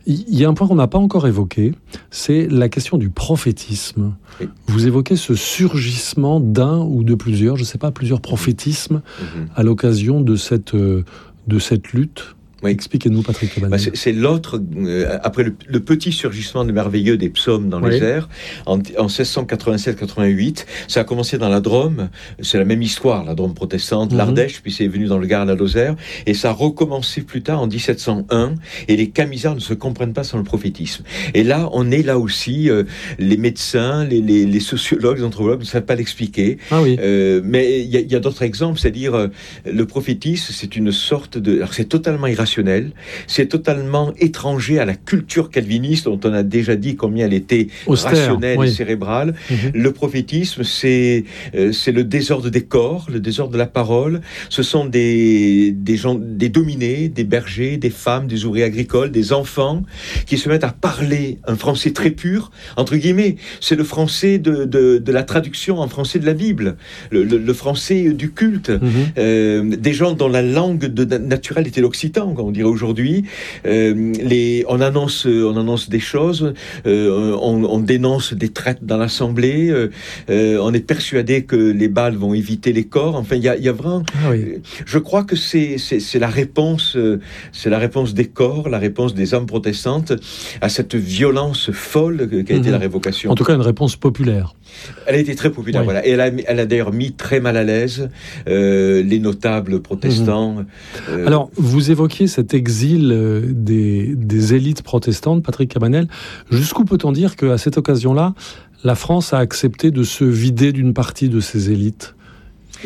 Il y a un point qu'on n'a pas encore évoqué, c'est la question du prophétisme. Oui. Vous évoquez ce surgissement d'un ou de plusieurs, je ne sais pas, plusieurs prophétismes à l'occasion de cette lutte. Oui. Expliquez-nous, Patrick Cabanel. C'est l'autre, après le petit surgissement des merveilleux des psaumes dans les airs, en 1687-88, ça a commencé dans la Drôme, c'est la même histoire, la Drôme protestante, l'Ardèche, puis c'est venu dans le Gard, la Lozère, et ça a recommencé plus tard en 1701, et les Camisards ne se comprennent pas sans le prophétisme. Et là, on est là aussi, les médecins, les sociologues, les anthropologues ne savent pas l'expliquer. Ah oui. Mais il y a d'autres exemples, c'est-à-dire le prophétisme, c'est une sorte de... Alors c'est totalement irrationnel, c'est totalement étranger à la culture calviniste dont on a déjà dit combien elle était austère, rationnelle et cérébrale. Le prophétisme, c'est le désordre des corps, le désordre de la parole. Ce sont des gens, des dominés, des bergers, des femmes, des ouvriers agricoles, des enfants qui se mettent à parler un français très pur, entre guillemets. C'est le français de la traduction en français de la Bible, le français du culte. Des gens dont la langue naturelle était l'occitan, on dirait aujourd'hui. On annonce des choses, on dénonce des traites dans l'Assemblée, on est persuadé que les balles vont éviter les corps. Enfin, il y a vraiment... Je crois que c'est la réponse des corps, la réponse des âmes protestantes à cette violence folle qu'a été la révocation. En tout cas, une réponse populaire. Elle a été très populaire, voilà. Et elle a d'ailleurs mis très mal à l'aise les notables protestants. Alors, vous évoquiez cet exil des élites protestantes, Patrick Cabanel. Jusqu'où peut-on dire qu'à cette occasion-là, la France a accepté de se vider d'une partie de ses élites ?